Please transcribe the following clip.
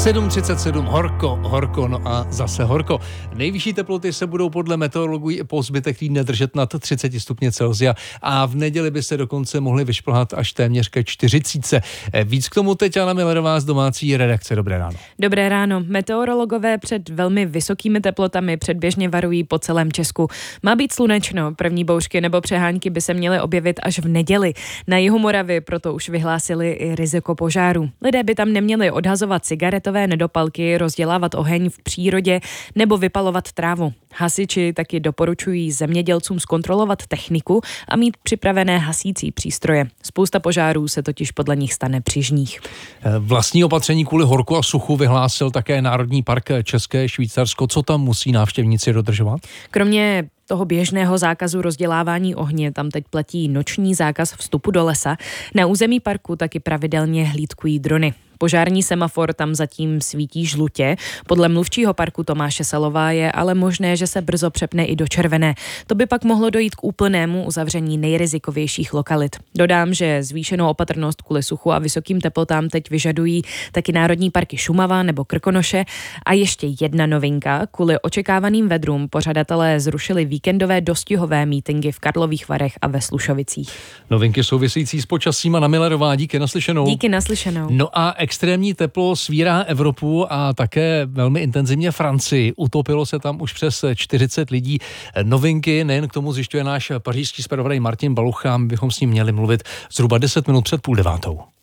7:37, horko, no a zase horko. Nejvyšší teploty se budou podle meteorologů i po zbytek týdne držet nad 30 stupně Celsia a v neděli by se dokonce mohly vyšplhat až téměř ke 40. Víc k tomu teď Anna Millerová z domácí redakce. Dobré ráno. Dobré ráno. Meteorologové před velmi vysokými teplotami předběžně varují po celém Česku. Má být slunečno, první bouřky nebo přehánky by se měly objevit až v neděli. Na jihu Moravy proto už vyhlásili i riziko požáru. Lidé by tam neměli odhazovat cigaretové nedopalky, rozdělávat oheň v přírodě nebo vypalovat trávu. Hasiči taky doporučují zemědělcům zkontrolovat techniku a mít připravené hasící přístroje. Spousta požárů se totiž podle nich stane při žních. Vlastní opatření kvůli horku a suchu vyhlásil také Národní park České Švýcarsko. Co tam musí návštěvníci dodržovat? Kromě toho běžného zákazu rozdělávání ohně tam teď platí noční zákaz vstupu do lesa. Na území parku taky pravidelně hlídkují drony. Požární semafor tam zatím svítí žlutě. Podle mluvčího parku Tomáše Salová je ale možné, že se brzo přepne i do červené. To by pak mohlo dojít k úplnému uzavření nejrizikovějších lokalit. Dodám, že zvýšenou opatrnost kvůli suchu a vysokým teplotám teď vyžadují taky národní parky Šumava nebo Krkonoše. A ještě jedna novinka. Kvůli očekávaným vedrům pořadatelé zrušili víkendové dostihové mítingy v Karlových Varech a ve Slušovicích. Novinky související s počasím. Anna Millerová, díky naslyšenou. Díky naslyšenou. No a extrémní teplo svírá Evropu a také velmi intenzivně Francii. Utopilo se tam už přes 40 lidí. Novinky nejen k tomu zjišťuje náš pařížský zpravodaj Martin Balucha. My bychom s ním měli mluvit zhruba 10 minut před 8:30.